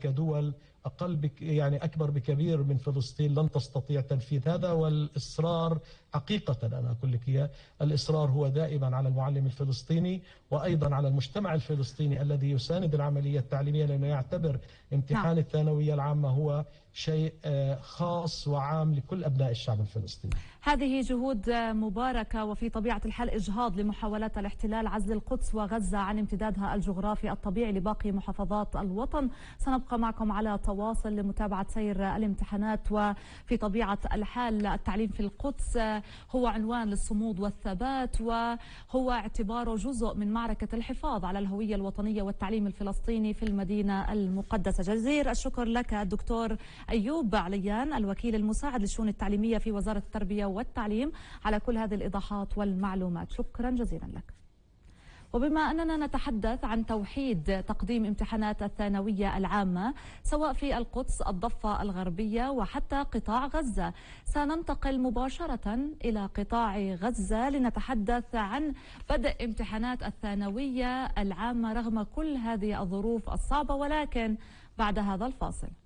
هنالك دول يعني أكبر بكبير من فلسطين لن تستطيع تنفيذ هذا. والإصرار حقيقة أنا أقول لك هي الإصرار هو دائما على المعلم الفلسطيني وأيضا على المجتمع الفلسطيني الذي يساند العملية التعليمية، لأنه يعتبر امتحان الثانوية العامة هو شيء خاص وعام لكل أبناء الشعب الفلسطيني. هذه جهود مباركة وفي طبيعة الحال إجهاض لمحاولات الاحتلال عزل القدس وغزة عن امتدادها الجغرافي الطبيعي لباقي محافظات الوطن. سنبقى معكم على تواصل لمتابعة سير الامتحانات. وفي طبيعة الحال التعليم في القدس هو عنوان للصمود والثبات، وهو اعتباره جزء من معركة الحفاظ على الهوية الوطنية والتعليم الفلسطيني في المدينة المقدسة. جزيل الشكر لك الدكتور أيوب عليان، الوكيل المساعد للشؤون التعليمية في وزارة التربية والتعليم، على كل هذه الإيضاحات والمعلومات. شكرا جزيلا لك. وبما أننا نتحدث عن توحيد تقديم امتحانات الثانوية العامة سواء في القدس الضفة الغربية وحتى قطاع غزة، سننتقل مباشرة إلى قطاع غزة لنتحدث عن بدء امتحانات الثانوية العامة رغم كل هذه الظروف الصعبة، ولكن بعد هذا الفاصل.